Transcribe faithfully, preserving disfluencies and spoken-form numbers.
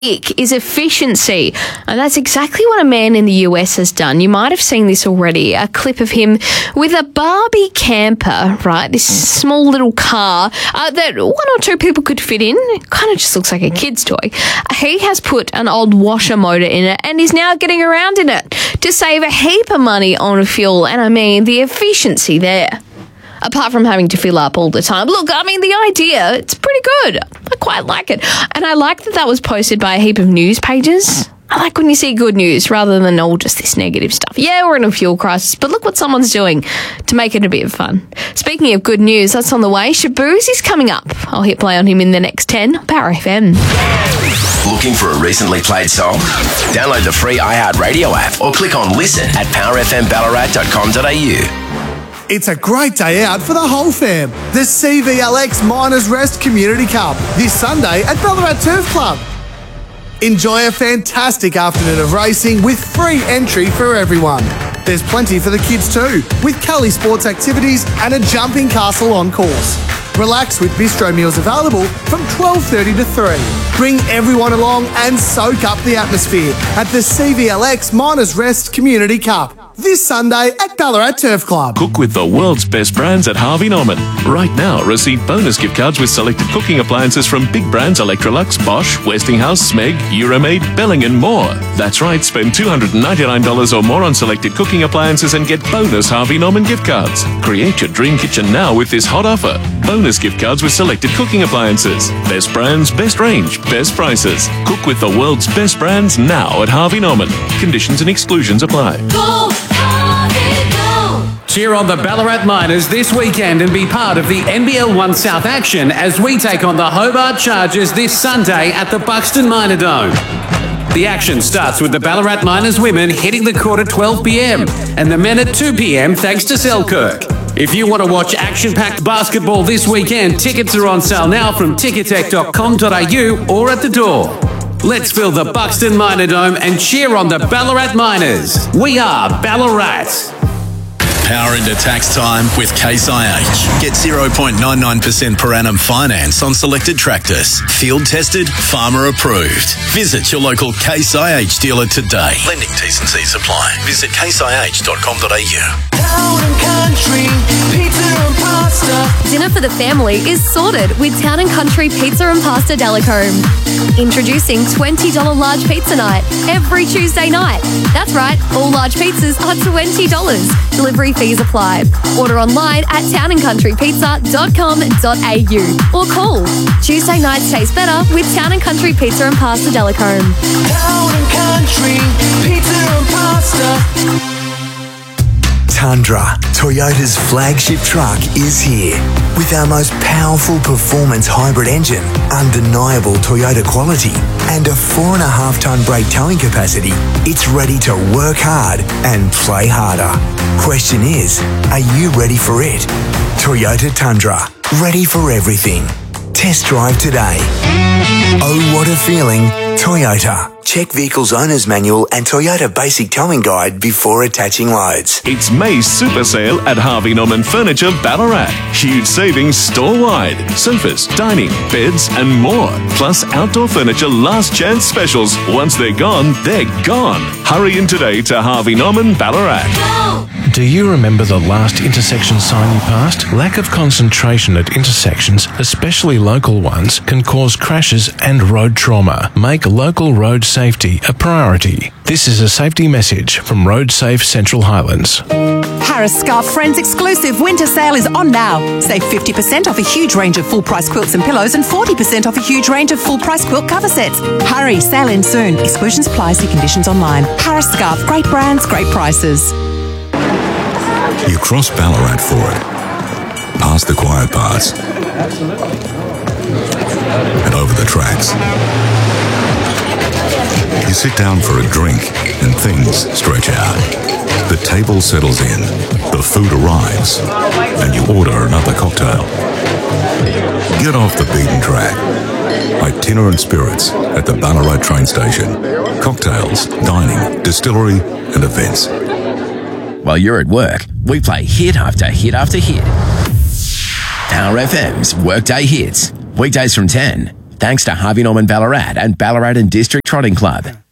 is efficiency. And that's exactly what a man in the U S has done. You might have seen this already, a clip of him with a Barbie camper, right? This small little car uh, that one or two people could fit in. It kind of just looks like a kid's toy. He has put an old washer motor in it and is now getting around in it to save a heap of money on fuel. And I mean, the efficiency there. Apart from having to fill up all the time. Look, I mean, the idea, it's pretty good. I quite like it. And I like that that was posted by a heap of news pages. I like when you see good news rather than all just this negative stuff. Yeah, we're in a fuel crisis, but look what someone's doing to make it a bit of fun. Speaking of good news, that's on the way. Shaboos is coming up. I'll hit play on him in the next ten. Power F M. Looking for a recently played song? Download the free iHeartRadio app or click on listen at power f m ballarat dot com dot a u. It's a great day out for the whole fam. The C V L X Miners Rest Community Cup this Sunday at Ballarat Turf Club. Enjoy a fantastic afternoon of racing with free entry for everyone. There's plenty for the kids too, with Cully sports activities and a jumping castle on course. Relax with bistro meals available from twelve thirty to three. Bring everyone along and soak up the atmosphere at the C V L X Miners Rest Community Cup this Sunday at Ballarat Turf Club. Cook with the world's best brands at Harvey Norman. Right now, receive bonus gift cards with selected cooking appliances from big brands Electrolux, Bosch, Westinghouse, Smeg, Euromaid, Belling and more. That's right, spend two hundred ninety-nine dollars or more on selected cooking appliances and get bonus Harvey Norman gift cards. Create your dream kitchen now with this hot offer. Bonus gift cards with selected cooking appliances. Best brands, best range, best prices. Cook with the world's best brands now at Harvey Norman. Conditions and exclusions apply. Go, Harvey, go. Cheer on the Ballarat Miners this weekend and be part of the N B L one South action as we take on the Hobart Chargers this Sunday at the Buxton Minor Dome. The action starts with the Ballarat Miners women hitting the court at twelve p m and the men at two p m thanks to Selkirk. If you want to watch action-packed basketball this weekend, tickets are on sale now from ticketek dot com dot a u or at the door. Let's fill the Buxton Minor Dome and cheer on the Ballarat Miners. We are Ballarat. Power into tax time with Case I H. Get zero point nine nine percent per annum finance on selected tractors. Field tested, farmer approved. Visit your local Case I H dealer today. Lending T's and C's apply. Visit case i h dot com dot a u. Town and Country, pizza and pasta. Dinner for the family is sorted with Town and Country Pizza and Pasta Delacombe. Introducing twenty dollars large pizza night every Tuesday night. That's right, all large pizzas are twenty dollars. Delivery fees apply. Order online at town and country pizza dot com dot a u or call. Tuesday nights taste better with Town and Country Pizza and Pasta Delacombe. Town and Country, pizza and pasta. Tundra, Toyota's flagship truck, is here. With our most powerful performance hybrid engine, undeniable Toyota quality, and a four and a half ton brake towing capacity, it's ready to work hard and play harder. Question is, are you ready for it? Toyota Tundra, ready for everything. Test drive today. Oh, what a feeling, Toyota. Check Vehicle's Owner's Manual and Toyota Basic Towing Guide before attaching loads. It's May's Super Sale at Harvey Norman Furniture Ballarat. Huge savings store-wide. Sofas, dining, beds and more. Plus outdoor furniture last chance specials. Once they're gone, they're gone. Hurry in today to Harvey Norman Ballarat. Go. Do you remember the last intersection sign you passed? Lack of concentration at intersections, especially local ones, can cause crashes and road trauma. Make local road safety a priority. This is a safety message from Road Safe Central Highlands. Harris Scarf Friends exclusive winter sale is on now. Save fifty percent off a huge range of full-price quilts and pillows and forty percent off a huge range of full-price quilt cover sets. Hurry, sale ends soon. Exclusions apply, see conditions online. Harris Scarf, great brands, great prices. You cross Ballarat for it, past the quiet parts, and over the tracks. You sit down for a drink and things stretch out. The table settles in, the food arrives, and you order another cocktail. Get off the beaten track. Itinerant Spirits at the Ballarat train station. Cocktails, dining, distillery, and events. While you're at work, we play hit after hit after hit. Power F M's Workday Hits. Weekdays from ten. Thanks to Harvey Norman Ballarat and Ballarat and District Trotting Club.